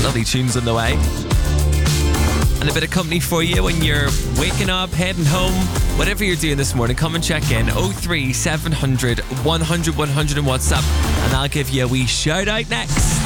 Lovely tunes on the way. And a bit of company for you when you're waking up, heading home, whatever you're doing this morning. Come and check in 03 700 100 100 on WhatsApp, and I'll give you a wee shout out next.